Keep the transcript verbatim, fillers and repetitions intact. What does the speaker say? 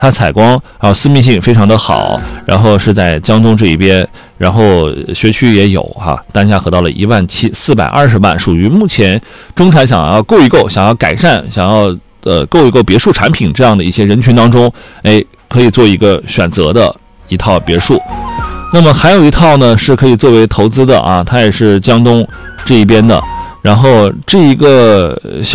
它采光啊私密性非常的好，然后是在江东这一边，然后学区也有哈、啊，单价可到了一万七四百二十万，属于目前中产想要购一购、想要改善、想要呃购一购别墅产品这样的一些人群当中，哎，可以做一个选择的一套别墅。那么还有一套呢是可以作为投资的啊，它也是江东这一边的，然后这一个小